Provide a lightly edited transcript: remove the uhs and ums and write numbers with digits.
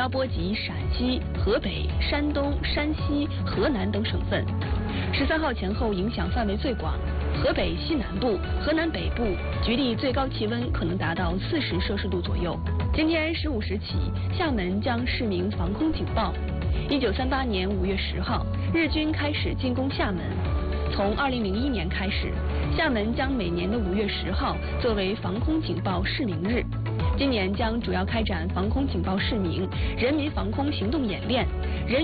要波及陕西、河北、山东、山西、河南等省份。13号前后影响范围最广，河北西南部、河南北部局地最高气温可能达到40摄氏度左右。今天15时起，厦门将释明防空警报。1938年5月10号，日军开始进攻厦门。从2001年开始，厦门将每年的5月10号作为防空警报释明日。今年将主要开展防空警报释明、人民防空行动演练。